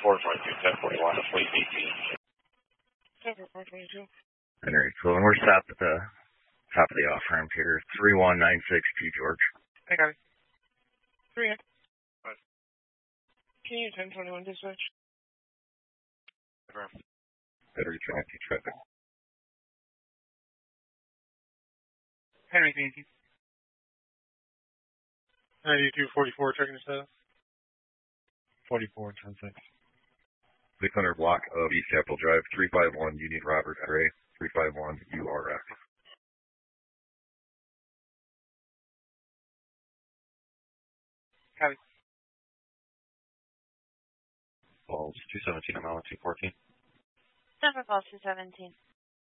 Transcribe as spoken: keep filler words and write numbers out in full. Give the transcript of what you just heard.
four five two ten forty-one, plate eighteen. ten four twenty-two. Henry, so we're stopped at the top of the off ramp here, three one nine six P George. I got it. three in. Five. Can you ten twenty-one dispatch? Battery traffic, traffic. Henry, thank you. ninety-two forty-four, checking the status. forty-four ten six. six hundred block of East Capitol Drive, three five one, you need Robert Gray, three five one U R X. Copy. Balls two seventeen, I'm out two fourteen. Denver Falls two seventeen.